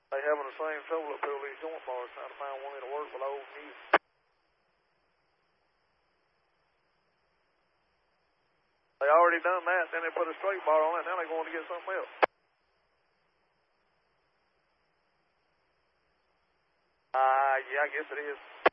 They having the same trouble up here with these joint bars, trying to find one that'll work with old new. They already done that, then they put a straight bar on it, now they're going to get something else. Yeah, I guess it is.